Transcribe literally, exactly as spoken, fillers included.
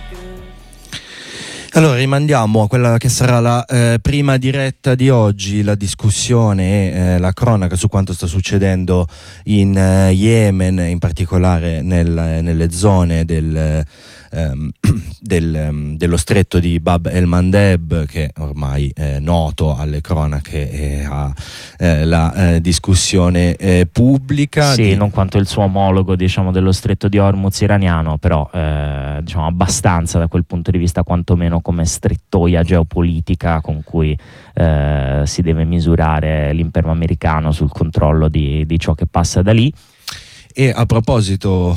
Allora rimandiamo a quella che sarà la eh, prima diretta di oggi, la discussione e eh, la cronaca su quanto sta succedendo in eh, Yemen, in particolare nel, nelle zone del, ehm, del, ehm, dello stretto di Bab el-Mandeb, che ormai è noto alle cronache e alla eh, discussione eh, pubblica. Sì, di... non quanto il suo omologo, diciamo, dello stretto di Hormuz iraniano, però eh, diciamo abbastanza da quel punto di vista, quantomeno come strettoia geopolitica con cui eh, si deve misurare l'impero americano sul controllo di, di ciò che passa da lì. E a proposito